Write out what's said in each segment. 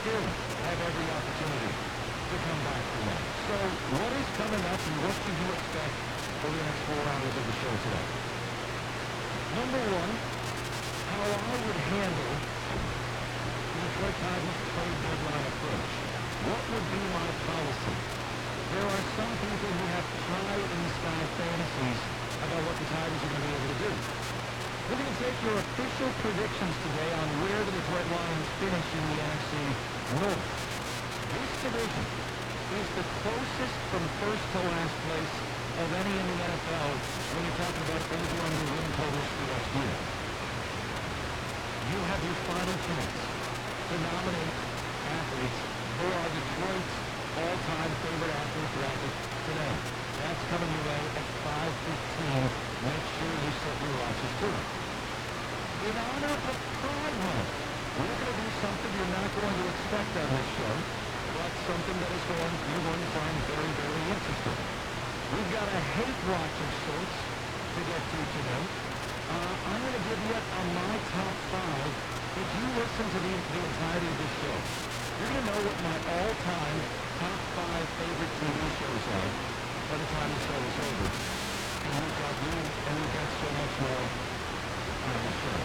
still have every opportunity to come back from that. So what is coming up and what should you expect over the next 4 hours of the show today? Number one, how I would handle the Detroit Tigers trade deadline approach. What would be my policy? There are some people who have pie-in-the-sky fantasies about what the Tigers are going to be able to do. We're going to take your official predictions today on where the Detroit Lions finish in the NFC North. This division is the closest from first to last place of any in the NFL when you're talking about over-under win totals for next year. You have your final chance to nominate athletes who are Detroit's all-time favorite athlete bracket today. That's coming your way at 5:15. Make sure you set your watches to it. In honor of Pride Month, we're going to do something you're not going to expect on this show, but something that is you're going to find very, very interesting. We've got a hate watch of sorts to get to today. I'm going to give you my top 5. If you listen to the entirety of this show, you're going to know what my all-time top 5 favorite TV shows are by the time the show is over. And we've got you, and we've got so much more on the show.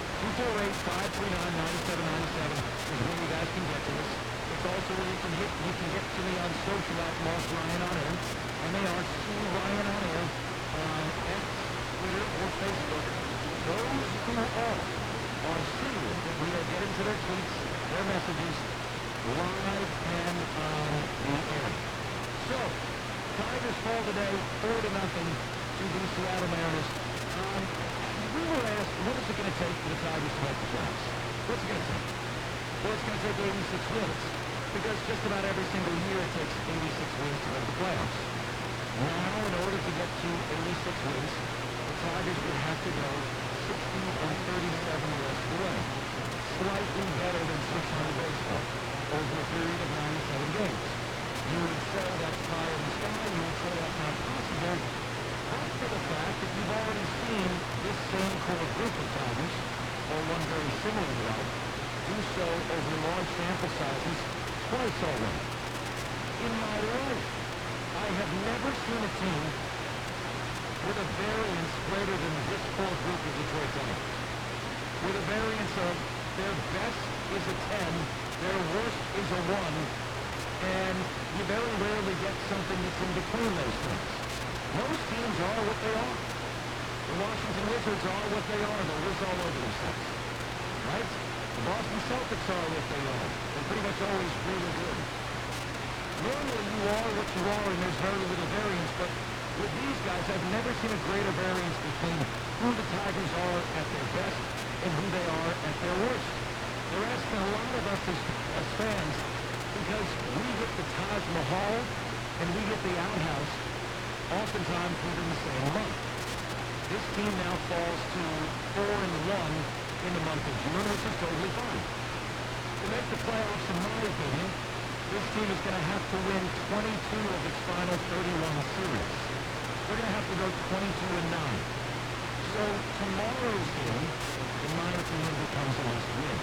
248-539-9797 is where you guys can get to us. It's also where you can get to me on social at Mark Ryan on Air. And they are Sue Ryan on Air on X, Twitter, or Facebook. Those who are seeing that we are getting to their tweets, their messages, live and on the air. So, Tigers fall today 4-0 to the Seattle Mariners. We were asked, what is it going to take for the Tigers to make the playoffs? What's it going to take? Well, it's going to take 86 wins. Because just about every single year it takes 86 wins to go to the playoffs. Now, in order to get to 86 wins, the Tigers would have to go 60-37 the rest of the way. Slightly better than 600 baseball over a period of 97 games. You would say that's pie in the sky, you would say that's not possible, but for the fact that you've already seen this same core group of Tigers, or one very similar to that, do so over large sample sizes twice already. In my life, I have never seen a team with a variance greater than this core group of Detroit Tigers. With a variance of their best is a 10, their worst is a 1, and you very rarely get something that's in between those things. Most teams are what they are. The Washington Wizards are what they are. They're whiz all over themselves. Right? The Boston Celtics are what they are. They're pretty much always really good. Normally you are what you are and there's very little variance, but with these guys I've never seen a greater variance between who the Tigers are at their best and who they are at their worst. They're asking a lot of us as fans because we get the Taj Mahal and we get the outhouse oftentimes within the same month. This team now falls to 4-1 in the month of June, which is totally fine. To make the playoffs, in my opinion, this team is going to have to win 22 of its final 31 series. They're going to have to go 22-9. So tomorrow's game, in my opinion, becomes a must-win.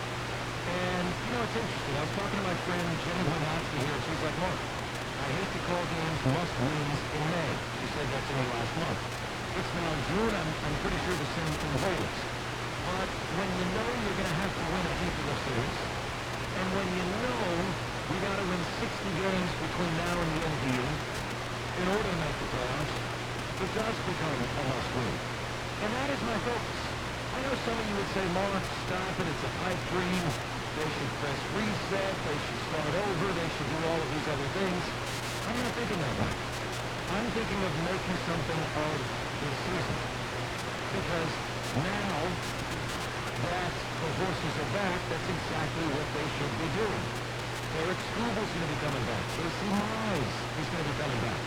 And, you know, it's interesting. I was talking to my friend Jenny Winatsky here. She's like, Mark, I hate to call games must-wins in May. She said that's only last month. It's now June. I'm pretty sure the same thing holds. But when you know you're going to have to win a handful of series, and when you know you got to win 60 games between now and the end of the year in order to make the playoffs, it does become a must-win. And that is my focus. I know some of you would say, Mark, stop it, it's a pipe dream. They should press reset, they should start over, they should do all of these other things. I'm not thinking that way. I'm thinking of making something of this season. Because now that the horses are back, that's exactly what they should be doing. Eric Struvel's going to be coming back. Casey Mize is going to be coming back.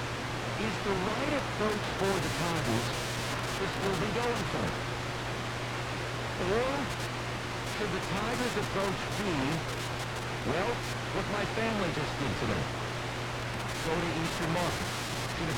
Is the right approach for the Tigers to still be going for it? Or should the Tigers' approach be, well, what my family just did today? Go to Eastern Market.